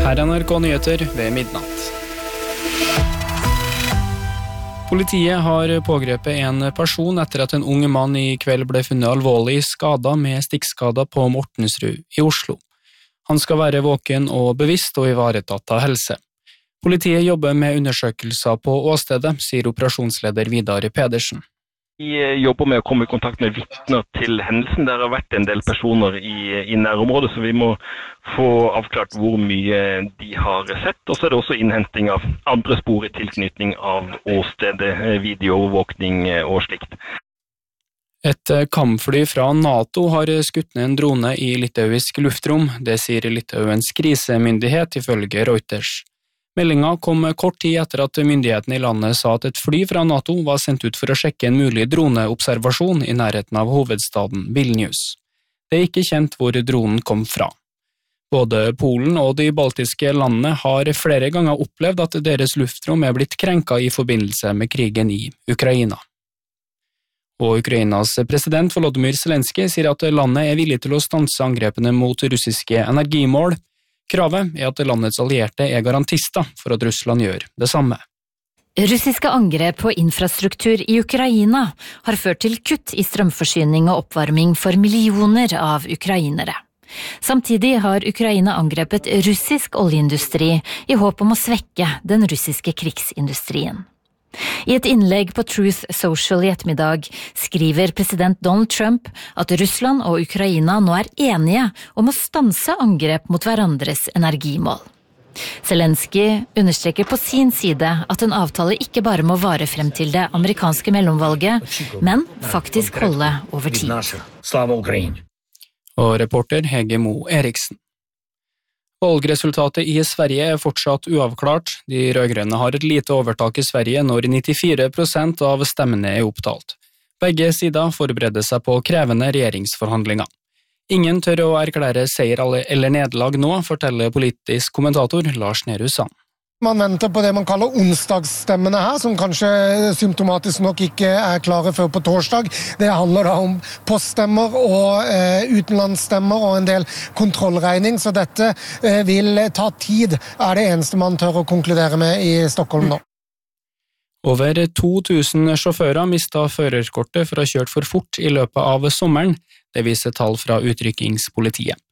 Her NRK Nyheter ved midnatt. Politiet har pågrepet en person etter at en ung mann i kveld ble funnet alvorlig skadet med stikkskader på Mortensrud i Oslo. Han skal være våken og bevisst og ivaretatt av helse. Politiet jobber med undersøkelser på åstedet, sier operasjonsleder Vidar Pedersen. Vi jobber med å komme i kontakt med vitner til hendelsen. Der har vært en del personer i nærområdet, så vi må få avklart hvor mye de har sett. Og så er det også innhenting av andre spor i tilknytning av åstedet, videoovervåkning og slikt. Et kampfly fra NATO har skutt ned en drone i litauisk luftrom. Det sier Litauens krisemyndighet ifølge Reuters. Meldingen kom kort tid etter at myndighetene i landet sa at et fly fra NATO var sendt ut for å sjekke en mulig droneobservasjon i nærheten av hovedstaden Vilnius. Det er ikke kjent hvor dronen kom fra. Både Polen og de baltiske landene har flere ganger opplevd at deres luftrom er blitt krenket i forbindelse med krigen i Ukraina. Og Ukrainas president Volodymyr Zelenskyj sier at landet er villig til å stanse angrepene mot russiske energimål. Kravet er at landets allierte er garantister for at Russland gjør det samme. Russiske angrep på infrastruktur i Ukraina har ført til kutt i strømforsyning og oppvarming for millioner av ukrainere. Samtidig har Ukraina angrepet russisk oljeindustri i håp om å svekke den russiske krigsindustrien. I et innlegg på Truth Social i ettermiddag skriver president Donald Trump at Russland og Ukraina nå er enige om å stanse angrep mot hverandres energimål. Zelenskyj understreker på sin side at en avtale ikke bare må vare frem til det amerikanske mellomvalget, men faktisk holde over tid. Og reporter Hege Mo Eriksen. Valgresultatet i Sverige er fortsatt uavklart. De rødgrønne har et lite overtak i Sverige når 94% av stemmene er opptalt. Begge sider forbereder seg på krevende regjeringsforhandlinger. Ingen tør å erklære seier eller nederlag nå, forteller politisk kommentator Lars Nehru Sand. Man venter på det man kaller onsdagsstemmene her, som kanskje symptomatisk nok ikke er klare før på torsdag. Det handler da om poststemmer og utenlandsstemmer og en del kontrollregning, så dette vil ta tid, er det eneste man tør å konkludere med i Stockholm nå. Over 2000 sjåfører mistet førerkortet for å ha kjørt for fort i løpet av sommeren. Det viser tall fra utrykkingspolitiet.